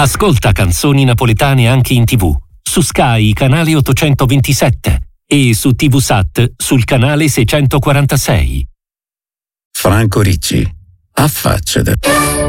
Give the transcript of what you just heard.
Ascolta canzoni napoletane anche in TV, su Sky canale 827 e su TVSAT sul canale 646. Franco Ricci, affacciati.